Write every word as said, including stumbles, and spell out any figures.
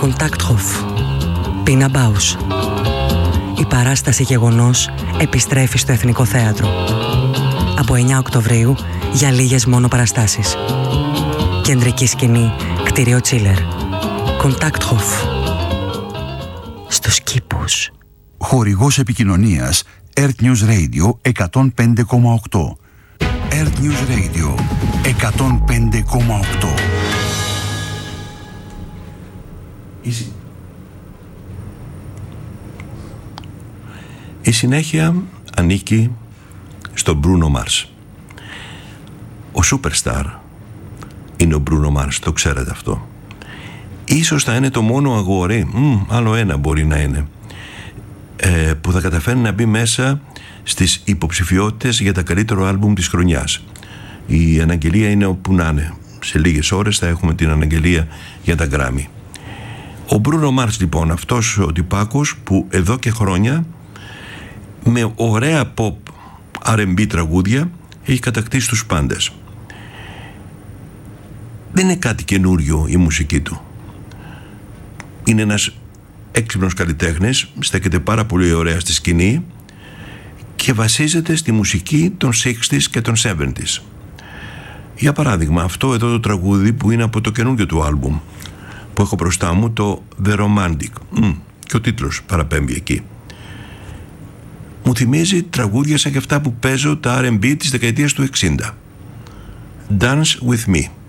Kontakthof, Πίνα Μπάους. Η παράσταση Γεγονός επιστρέφει στο Εθνικό Θέατρο. Από εννιά Οκτωβρίου για λίγες μόνο παραστάσεις. Κεντρική σκηνή, κτίριο Τσίλερ. Kontakthof. Στους κήπους. Χορηγός επικοινωνίας Earth News Radio εκατόν πέντε κόμμα οκτώ. Earth News Radio εκατόν πέντε κόμμα οκτώ. Η συνέχεια ανήκει στον Bruno Mars. Ο Superstar είναι ο Bruno Mars, το ξέρετε αυτό. Ίσως θα είναι το μόνο αγόρι, μ, άλλο ένα μπορεί να είναι, ε, που θα καταφέρει να μπει μέσα στις υποψηφιότητες για τα καλύτερο άλμπουμ της χρονιάς. Η αναγγελία είναι όπου να είναι. Σε λίγες ώρες θα έχουμε την αναγγελία για τα Grammy. Ο Bruno Mars λοιπόν, αυτός ο τυπάκος που εδώ και χρόνια με ωραία pop αρ εν μπι τραγούδια έχει κατακτήσει τους πάντες. Δεν είναι κάτι καινούριο η μουσική του. Είναι ένας έξυπνος καλλιτέχνης, στέκεται πάρα πολύ ωραία στη σκηνή και βασίζεται στη μουσική των εξήντα και των εβδομήντα. Για παράδειγμα, αυτό εδώ το τραγούδι που είναι από το καινούργιο του άλμπουμ που έχω μπροστά μου, το The Romantic, Μ, και ο τίτλος παραπέμπει εκεί. Μου θυμίζει τραγούδια σαν και αυτά που παίζω τα αρ εν μπι της δεκαετίας του εξήντα. Dance With Me.